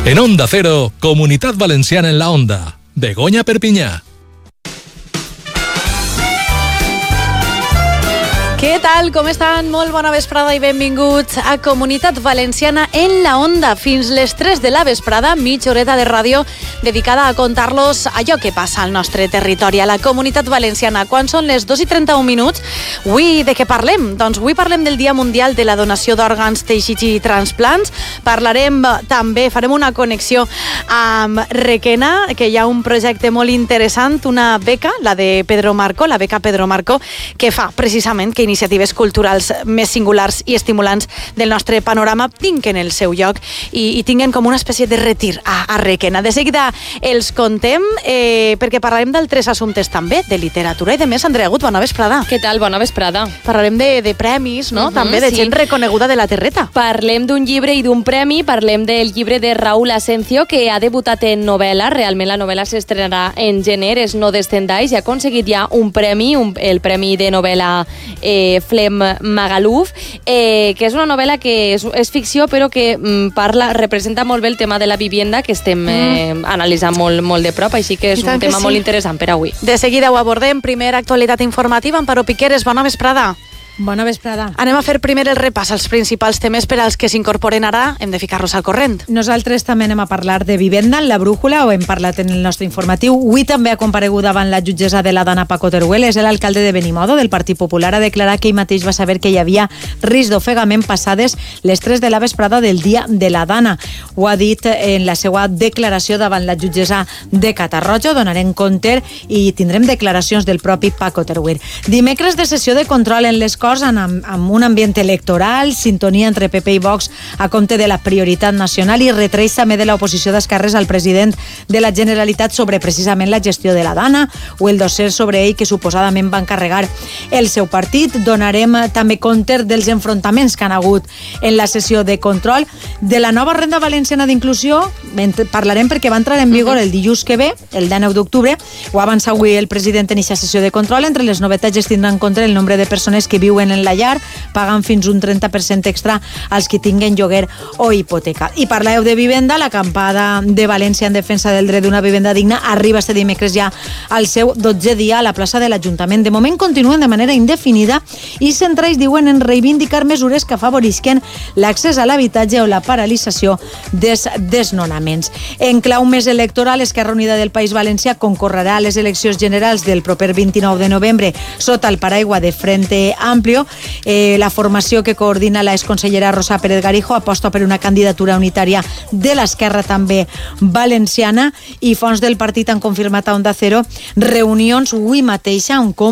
En Onda Cero, Comunitat Valenciana en la Onda. Begoña Perpinyà. Què tal? Com estan? Molt bona vesprada i benvinguts a Comunitat Valenciana en la Onda. Fins les 3 de la vesprada, mitja horeta de ràdio dedicada a contar-los allò que passa al nostre territori, a la Comunitat Valenciana. Quan són les 2:31, avui de què parlem? Doncs avui parlem del Dia Mundial de la Donació d'Òrgans, Teixits i Transplants. Parlarem també, farem una connexió amb Requena, que hi ha un projecte molt interessant, una beca, la de Pedro Marco, la beca Pedro Marco, que fa precisament que iniciatives culturals més singulars i estimulants del nostre panorama tinguin el seu lloc i tinguin com una espècie de retir a Requena. De seguida els contem perquè parlarem d'altres assumptes també, de literatura i de més. Andrea Gut, bona vesprada. Què tal? Bona vesprada. Parlarem de premis, no? També de gent reconeguda de la terreta. Parlem d'un llibre i d'un premi, parlem del llibre de Raúl Asencio, que ha debutat en novel·la. Realment la novel·la s'estrenarà en gener, és No descendáis, i ha aconseguit ja un premi, el premi de novel·la Flem Magaluf, que és una novel·la que és ficció, però que representa molt bé el tema de la vivienda, que estem analitzant molt de prop, així que és un tema molt interessant per avui. De seguida ho abordem. Primer, actualitat informativa. Amparo Piqueres, bona vesprada. Bona vesprada. Anem a fer primer el repàs als principals temes per als que s'incorporen ara. Hem de ficar-los al corrent. Nosaltres també anem a parlar de vivenda en la brújula, ho hem parlat en el nostre informatiu. Avui també ha comparegut davant la jutgessa de la Dana Paco Teruel, és l'alcalde de Benimodo del Partit Popular. Ha declarat que ell mateix va saber que hi havia risc d'ofegament passades les 3 de la vesprada del dia de la Dana. Ho ha dit en la seva declaració davant la jutgessa de Catarroja. Donarem compte i tindrem declaracions del propi Paco Teruel. Dimecres de sessió de control en les amb un ambient electoral, sintonia entre PP i Vox a compte de la prioritat nacional i retreix també de l'oposició d'esquerres al president de la Generalitat sobre precisament la gestió de la Dana o el dossier sobre ell que suposadament va encarregar el seu partit. Donarem també compte dels enfrontaments que han hagut en la sessió de control. De la nova renda valenciana d'inclusió parlarem perquè va entrar en vigor el dilluns que ve, el 19 d'octubre. Ho avança avui el president en aquesta sessió de control. Entre les novetats es tindrà en compte el nombre de persones que viuen en la llar, pagant fins un 30% extra als que tinguen lloguer o hipoteca. I parleu de vivenda, l'acampada de València en defensa del dret d'una vivenda digna arriba este dimecres ja al seu 12è dia a la plaça de l'Ajuntament. De moment continuen de manera indefinida i centrals diuen en reivindicar mesures que afavorisquen l'accés a l'habitatge o la paralització dels desnonaments. En clau més electoral, Esquerra Unida del País Valencià concorrerà a les eleccions generals del proper 29 de novembre sota el paraigua de Frente Amplio. La formació que coordina la exconsellera Rosa Pérez Garijo aposta per una candidatura unitària de l'esquerra també valenciana i fonts del partit han confirmat a Onda Cero reunions avui mateixa on